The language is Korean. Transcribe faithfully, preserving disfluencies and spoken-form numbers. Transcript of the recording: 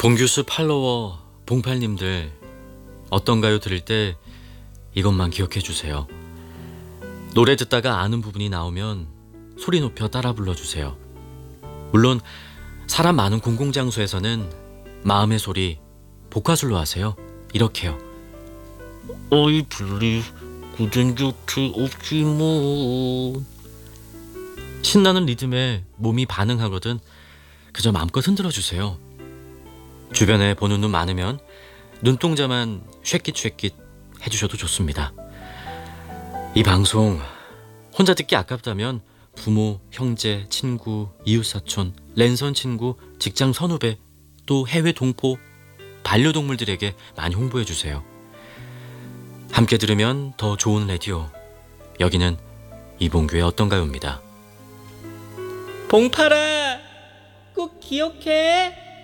봉규수 팔로워 봉팔님들, 어떤가요 들을 때 이것만 기억해 주세요. 노래 듣다가 아는 부분이 나오면 소리 높여 따라 불러주세요. 물론 사람 많은 공공장소에서는 마음의 소리 복화술로 하세요. 이렇게요. 어이 블리 굳은 주트 없지만. 신나는 리듬에 몸이 반응하거든 그저 마음껏 흔들어주세요. 주변에 보는 눈 많으면 눈동자만 쉐킷쉐킷 해주셔도 좋습니다. 이 방송 혼자 듣기 아깝다면 부모, 형제, 친구, 이웃사촌, 랜선 친구, 직장 선후배, 또 해외 동포, 반려동물들에게 많이 홍보해주세요. 함께 들으면 더 좋은 라디오. 여기는 이봉규의 어떤가요입니다. 봉팔아, 꼭 기억해.